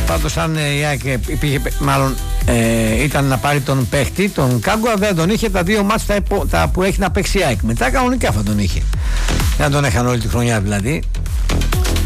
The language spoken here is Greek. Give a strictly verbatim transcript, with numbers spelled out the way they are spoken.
Πάντως αν η ΑΕΚ υπήρχε, μάλλον ε, ήταν να πάρει τον παίχτη, τον Κάγκουα, δεν τον είχε τα δύο μάτς τα, τα που έχει να παίξει η ΑΕΚ. Μετά κανονικά θα τον είχε. Δεν τον έχαν όλη τη χρονιά δηλαδή.